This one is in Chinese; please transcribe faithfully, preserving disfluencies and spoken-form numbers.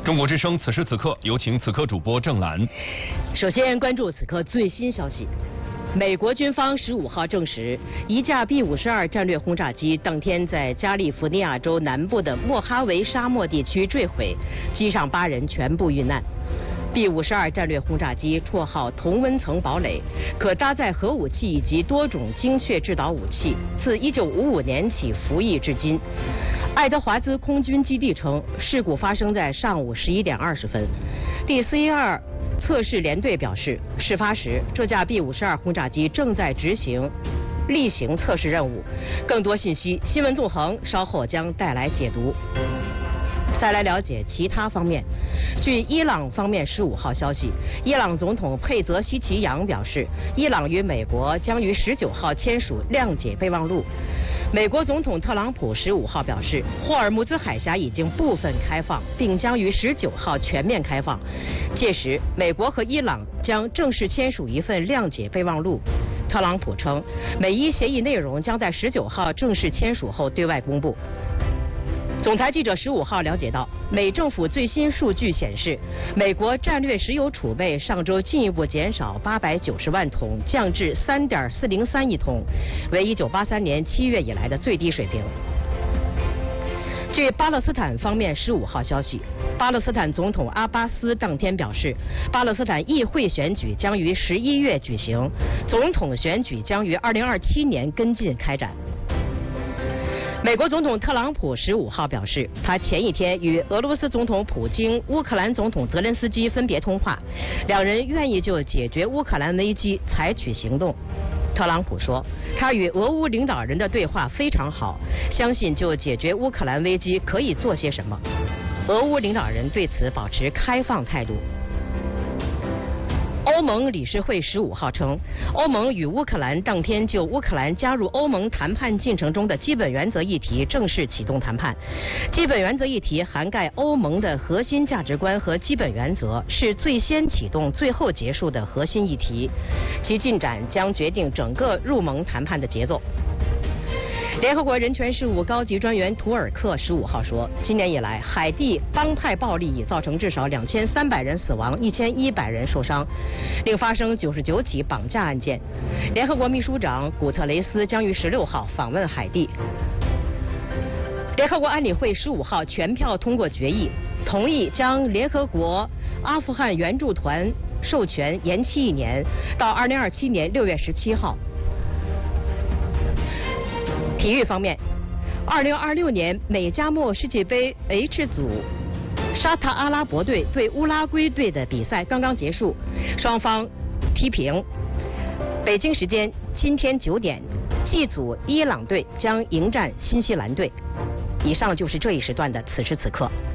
中国之声此时此刻有请此刻主播郑兰。 首先关注此刻最新消息。美国军方十五号证实，一架 B 五十二战略轰炸机当天在加利福尼亚州南部的莫哈维沙漠地区坠毁，机上八人全部遇难。B 五十二战略轰炸机绰号同温层堡垒，可搭载核武器以及多种精确制导武器，自一九五五年起服役至今。爱德华兹空军基地称，事故发生在上午十一点二十分。第 C 二测试联队表示，事发时这架 B 五十二轰炸机正在执行例行测试任务。更多信息，新闻纵横稍后将带来解读。再来了解其他方面。据伊朗方面十五号消息，伊朗总统佩泽希奇扬表示，伊朗与美国将于十九号签署谅解备忘录。美国总统特朗普十五号表示，霍尔木兹海峡已经部分开放，并将于十九号全面开放。届时，美国和伊朗将正式签署一份谅解备忘录。特朗普称，美伊协议内容将在十九号正式签署后对外公布。总台记者十五号了解到，美政府最新数据显示，美国战略石油储备上周进一步减少八百九十万桶，降至三点四零三亿桶，为一九八三年七月以来的最低水平。据巴勒斯坦方面十五号消息，巴勒斯坦总统阿巴斯当天表示，巴勒斯坦议会选举将于十一月举行，总统选举将于二零二七年跟进开展。美国总统特朗普十五号表示，他前一天与俄罗斯总统普京、乌克兰总统泽连斯基分别通话，两人愿意就解决乌克兰危机采取行动。特朗普说，他与俄乌领导人的对话非常好，相信就解决乌克兰危机可以做些什么。俄乌领导人对此保持开放态度。欧盟理事会十五号称，欧盟与乌克兰当天就乌克兰加入欧盟谈判进程中的基本原则议题正式启动谈判。基本原则议题涵盖欧盟的核心价值观和基本原则，是最先启动、最后结束的核心议题，其进展将决定整个入盟谈判的节奏。联合国人权事务高级专员图尔克十五号说，今年以来，海地帮派暴力已造成至少两千三百人死亡，一千一百人受伤，另发生九十九起绑架案件。联合国秘书长古特雷斯将于十六号访问海地。联合国安理会十五号全票通过决议，同意将联合国阿富汗援助团授权延期一年，到二零二七年六月十七号。体育方面，二零二六年美加墨世界杯 H 组，沙特阿拉伯队对乌拉圭队的比赛刚刚结束，双方踢平。北京时间今天九点，G 组伊朗队将迎战新西兰队。以上就是这一时段的此时此刻。